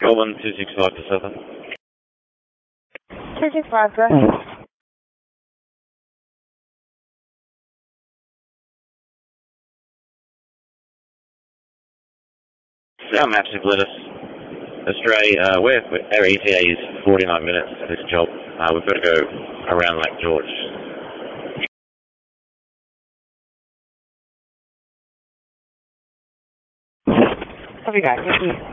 Go 1265 to Southern. 265, go ahead. Our maps have let us astray. Our ETA is 49 minutes for this job. We've got to go around Lake George. Copy back, thank you.